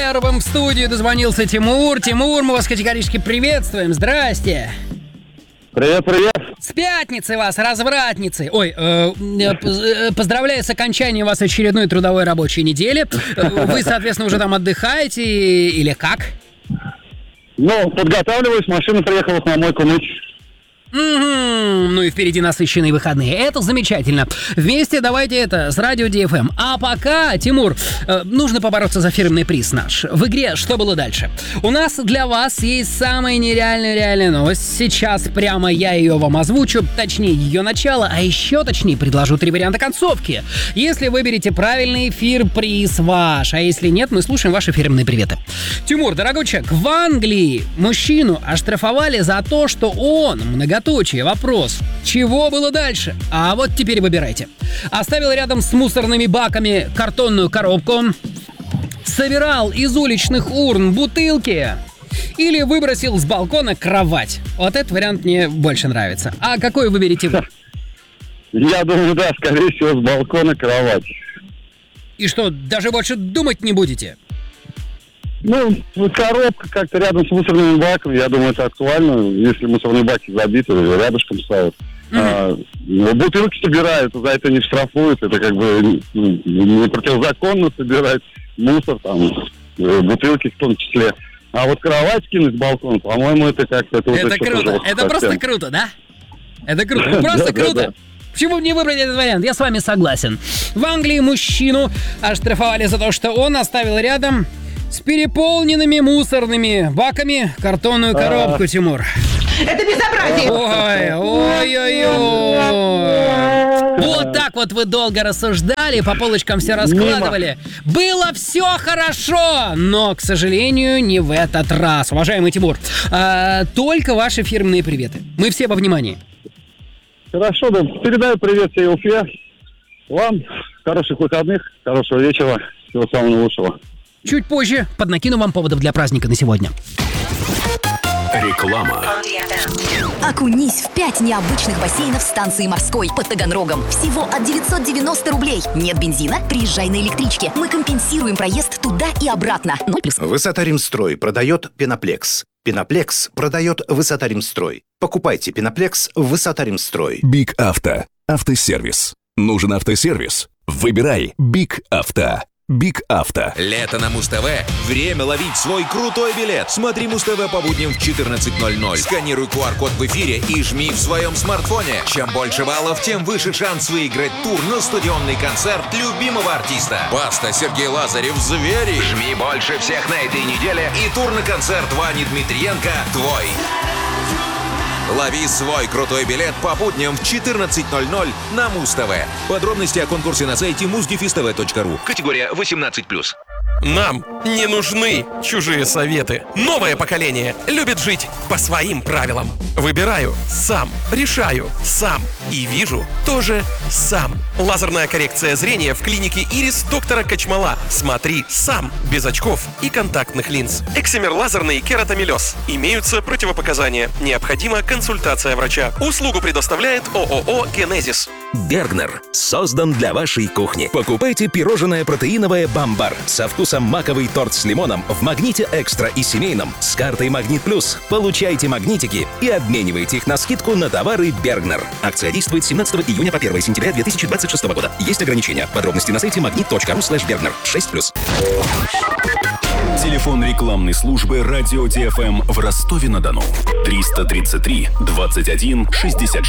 Первым в студию дозвонился Тимур. Тимур, мы вас категорически приветствуем. Здрасте. Привет. С пятницы вас, развратницы. Ой, поздравляю с окончанием вас очередной трудовой рабочей недели. Вы, соответственно, уже там отдыхаете или как? Ну, подготавливаюсь, машина приехала с мойку мыть. Ну и впереди насыщенные выходные. Это замечательно. Вместе давайте с Радио ДФМ. А пока, Тимур, нужно побороться за фирменный приз наш. В игре «Что было дальше?» У нас для вас есть самая нереальная новость. Сейчас прямо я ее вам озвучу, точнее ее начало, а еще точнее предложу 3 варианта концовки. Если выберете правильный эфир, приз ваш. А если нет, мы слушаем ваши фирменные приветы. Тимур, дорогой человек, в Англии мужчину оштрафовали за то, что он, вопрос. Чего было дальше? А вот теперь выбирайте. Оставил рядом с мусорными баками картонную коробку, собирал из уличных урн бутылки или выбросил с балкона кровать. Вот этот вариант мне больше нравится. А какой выберете вы? Я думаю, да, скорее всего, с балкона кровать. И что, даже больше думать не будете? Ну, коробка как-то рядом с мусорными баками, я думаю, это актуально. Если мусорные баки забиты, рядышком ставят. Бутылки собирают, за это не штрафуют. Это как бы не противозаконно собирать мусор, там, бутылки в том числе. А вот кровать кинуть с балкона, по-моему, это как-то... Это круто, это просто круто, да? Это круто, просто круто. Почему не выбрать этот вариант? Я с вами согласен. В Англии мужчину оштрафовали за то, что он оставил рядом с переполненными мусорными баками картонную коробку, Тимур. Это безобразие! Ой. Вот так вот вы долго рассуждали, по полочкам все раскладывали. Было все хорошо, но, к сожалению, не в этот раз. Уважаемый Тимур, только ваши фирменные приветы. Мы все во внимании. Хорошо, да. Передаю привет всей Уфе. Вам хороших выходных, хорошего вечера, всего самого лучшего. Чуть позже поднакину вам поводов для праздника на сегодня. Реклама. Окунись в 5 необычных бассейнов станции Морской под Таганрогом. Всего от 990 рублей. Нет бензина? Приезжай на электричке. Мы компенсируем проезд туда и обратно. Высота Римстрой продает Пеноплекс. Пеноплекс продает Высота Римстрой. Покупайте Пеноплекс в Высота Римстрой. Биг Авто. Автосервис. Нужен автосервис? Выбирай Биг Авто. Биг Авто. Лето на Муз-ТВ. Время ловить свой крутой билет. Смотри Муз-ТВ по будням в 14:00. Сканируй QR-код в эфире и жми в своем смартфоне. Чем больше баллов, тем выше шанс выиграть тур на стадионный концерт любимого артиста. Баста, Сергей Лазарев, Звери. Жми больше всех на этой неделе и тур на концерт Вани Дмитриенко твой. Лови свой крутой билет по будням в 14:00 на Муз-ТВ. Подробности о конкурсе на сайте muzgifistv.ru. Категория 18+. Нам не нужны чужие советы. Новое поколение любит жить по своим правилам. Выбираю сам, решаю сам и вижу тоже сам. Лазерная коррекция зрения в клинике Ирис доктора Качмала. Смотри сам, без очков и контактных линз. Эксимер лазерный кератомелез. Имеются противопоказания. Необходима консультация врача. Услугу предоставляет ООО «Генезис». Бергнер создан для вашей кухни. Покупайте пирожное протеиновое «Бамбар» со вкусом маковый торт с лимоном в «Магните Экстра» и семейном с картой «Магнит Плюс». Получайте магнитики и обменивайте их на скидку на товары Бергнер. Акция действует с 17 июня по 1 сентября 2026 года. Есть ограничения. Подробности на сайте magnit.ru/Бергнер. 6+. Телефон рекламной службы «Радио ДФМ» в Ростове-на-Дону. 333 21 66.